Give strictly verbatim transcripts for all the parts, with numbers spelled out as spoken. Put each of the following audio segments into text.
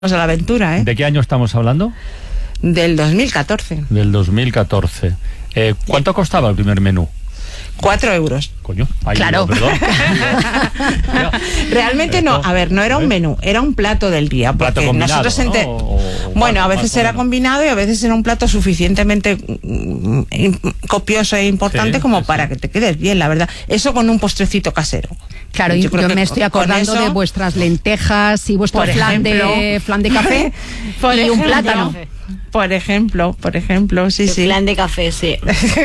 a la aventura, ¿eh? ¿De qué año estamos hablando? Del dos mil catorce. Del dos mil catorce. Eh, ¿Cuánto costaba el primer menú? Cuatro euros. Coño, ahí claro. No, perdón. Realmente no, a ver, no era un menú, era un plato del día. Porque plato combinado, nosotros ente... ¿no? O, o bueno, a veces era menos. combinado y a veces era un plato suficientemente mm, copioso e importante Sí, como sí, para sí. que te quedes bien, la verdad. Eso con un postrecito casero. Claro, yo, yo me estoy acordando eso, de vuestras lentejas y vuestro por flan ejemplo, de flan de café por y ejemplo, un plátano. Por ejemplo, por ejemplo, sí, El sí. flan de café, sí.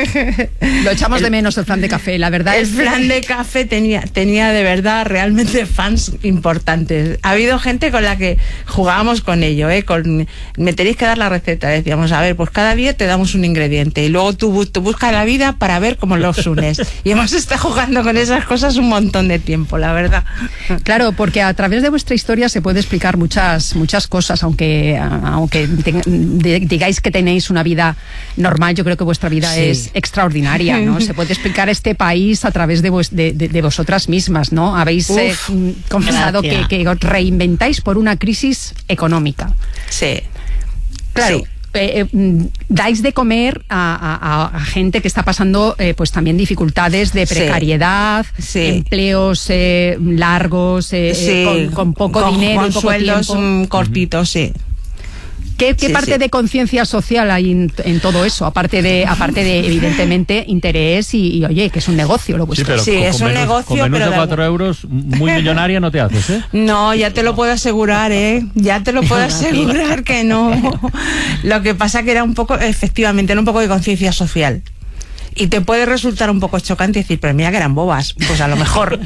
Lo echamos de menos el flan de café, la verdad. El es flan de café tenía, tenía de verdad realmente fans importantes. Ha habido gente con la que jugábamos con ello, ¿eh? Con, me tenéis que dar la receta. Decíamos, a ver, pues cada día te damos un ingrediente y luego tú, tú buscas la vida para ver cómo los unes. Y hemos estado jugando con esas cosas un montón de tiempo, la verdad. Claro, porque a través de vuestra historia se puede explicar muchas muchas cosas, aunque aunque te, de, digáis que tenéis una vida normal, yo creo que vuestra vida Sí. es extraordinaria, ¿no? Se puede explicar este país a través de, vos, de, de, de vosotras mismas, ¿no? Habéis eh, confesado que, que os reinventáis por una crisis económica. Sí. Claro. Sí. Eh, eh, dais de comer a, a, a gente que está pasando eh, pues también dificultades de precariedad, Sí. empleos eh, largos, eh, Sí, eh, con, con poco con, dinero con y poco sueldos tiempo. mm, cortitos, sí. ¿Qué, qué sí, parte sí. de conciencia social hay en, en todo eso? Aparte de, aparte de evidentemente, interés y, y, oye, que es un negocio lo Sí, vuestro. pero Sí, con, es con un menús, negocio, con menús pero de de cuatro algo- euros, muy millonaria no te haces, ¿eh? No, ya te lo puedo asegurar, ¿eh? Ya te lo puedo asegurar que no. Lo que pasa que era un poco, efectivamente, era un poco de conciencia social. Y te puede resultar un poco chocante decir, pero mira que eran bobas. Pues a lo mejor.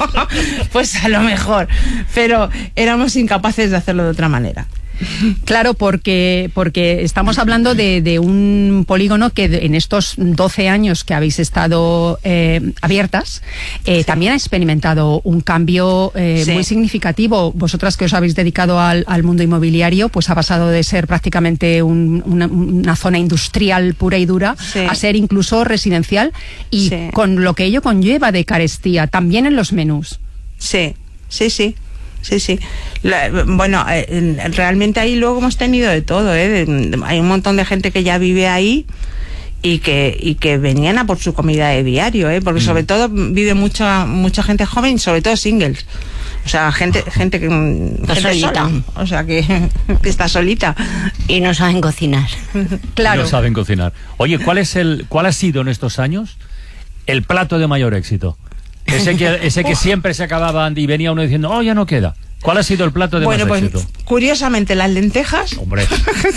Pues a lo mejor. Pero éramos incapaces de hacerlo de otra manera. Claro, porque, porque estamos hablando de, de un polígono que en estos doce años que habéis estado eh, abiertas, eh, sí. también ha experimentado un cambio eh, sí. muy significativo. Vosotras que os habéis dedicado al, al mundo inmobiliario, pues ha pasado de ser prácticamente un, una, una zona industrial pura y dura sí. a ser incluso residencial y sí. con lo que ello conlleva de carestía, también en los menús. Sí, sí, sí. Sí, sí. La, bueno, eh, realmente ahí luego hemos tenido de todo, ¿eh? De, de, hay un montón de gente que ya vive ahí y que y que venían a por su comida de diario, ¿eh? Porque mm. sobre todo vive mucha mucha gente joven, sobre todo singles. O sea, gente gente que gente solita. sola, o sea, que, que está solita y no saben cocinar. Claro. No saben cocinar. Oye, ¿cuál es el cuál ha sido en estos años el plato de mayor éxito? Ese que, ese que siempre se acababa y venía uno diciendo, oh, ya no queda. ¿Cuál ha sido el plato de bueno, más pues, éxito? Curiosamente, las lentejas. Hombre,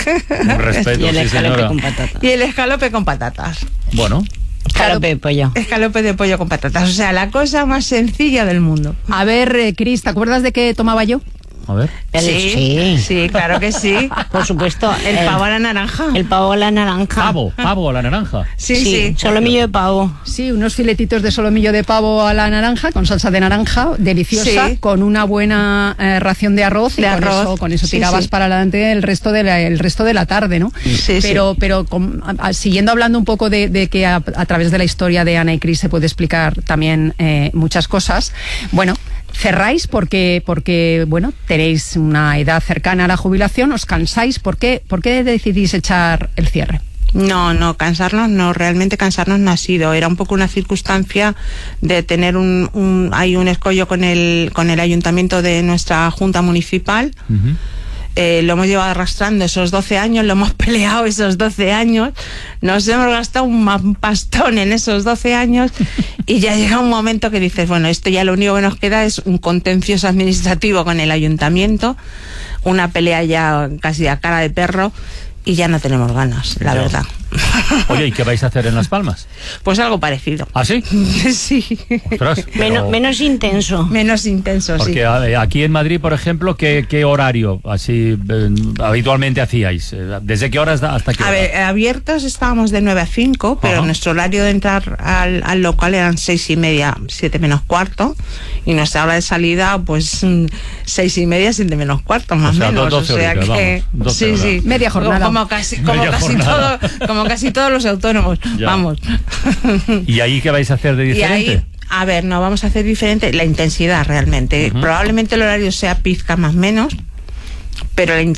un respeto, y el sí, escalope señora. con patatas. Y el escalope con patatas. Bueno. Escalope de pollo. Escalope de pollo con patatas. O sea, la cosa más sencilla del mundo. A ver, eh, Cris, ¿te acuerdas de qué tomaba yo? A ver. El, sí, sí, sí, claro que sí. Por supuesto. El, el pavo a la naranja. El pavo a la naranja. Pavo, pavo a la naranja. Sí, sí. sí. Solomillo de pavo. Sí, unos filetitos de solomillo de pavo a la naranja, con salsa de naranja, deliciosa, sí. con una buena eh, ración de arroz. De y con arroz. eso, con eso sí, tirabas sí. para adelante el resto de la, el resto de la tarde, ¿no? Sí, pero, sí. pero con, a, siguiendo hablando un poco de, de que a, a través de la historia de Ana y Cris se puede explicar también eh, muchas cosas. Bueno, cerráis porque, porque, bueno, tenéis una edad cercana a la jubilación, os cansáis. ¿Por qué, por qué decidís echar el cierre? No, no, cansarnos no, realmente cansarnos no ha sido. Era un poco una circunstancia de tener un, un hay un escollo con el, con el ayuntamiento de nuestra junta municipal. Uh-huh. Eh, lo hemos llevado arrastrando esos doce años, lo hemos peleado esos doce años, nos hemos gastado un pastón en esos doce años y ya llega un momento que dices, bueno, esto ya lo único que nos queda es un contencioso administrativo con el ayuntamiento, una pelea ya casi a cara de perro y ya no tenemos ganas, la ya. verdad. Oye, ¿y qué vais a hacer en Las Palmas? Pues algo parecido. ¿Ah, sí? Sí. Ostras, pero... menos, menos intenso. Menos intenso, Porque sí. Porque aquí en Madrid, por ejemplo, ¿qué, qué horario así eh, habitualmente hacíais? ¿Desde qué horas hasta qué hora? A ver, abiertos estábamos de nueve a cinco, pero Ajá. nuestro horario de entrar al, al local eran seis y media, siete menos cuarto, y nuestra hora de salida, pues seis y media, siete menos cuarto, más o sea, menos. doce o sea horitas, que vamos, doce sí, horas. sí, Media jornada. Como casi, como Media casi jornada. todo, como casi todos los autónomos. Ya. Vamos. ¿Y ahí qué vais a hacer de Y diferente? ahí, a ver, no vamos a hacer diferente la intensidad realmente. Uh-huh. Probablemente el horario sea pizca más menos, pero la